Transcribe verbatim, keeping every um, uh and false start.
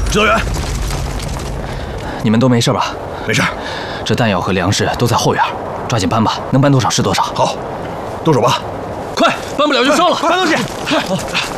指导员， 你们都没事吧？ 没事。 这弹药和粮食都在后院，抓紧搬吧，能搬多少是多少。 好，动手吧。 快，搬不了就烧了。 搬东西。 快。